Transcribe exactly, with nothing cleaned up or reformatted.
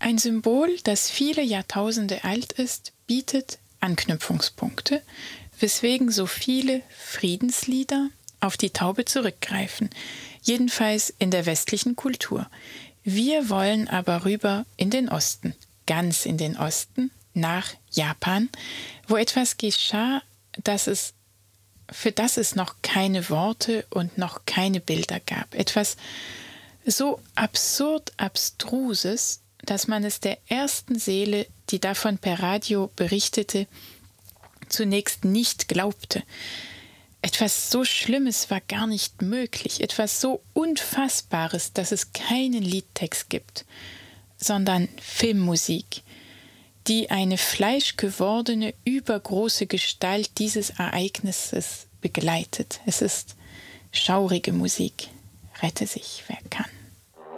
Ein Symbol, das viele Jahrtausende alt ist, bietet Anknüpfungspunkte, weswegen so viele Friedenslieder auf die Taube zurückgreifen, jedenfalls in der westlichen Kultur. Wir wollen aber rüber in den Osten, ganz in den Osten, nach Japan, wo etwas geschah, das es, für das es noch keine Worte und noch keine Bilder gab. Etwas so absurd Abstruses, dass man es der ersten Seele, die davon per Radio berichtete, zunächst nicht glaubte. Etwas so Schlimmes war gar nicht möglich, etwas so Unfassbares, dass es keinen Liedtext gibt, sondern Filmmusik, die eine fleischgewordene, übergroße Gestalt dieses Ereignisses begleitet. Es ist schaurige Musik. Rette sich, wer kann.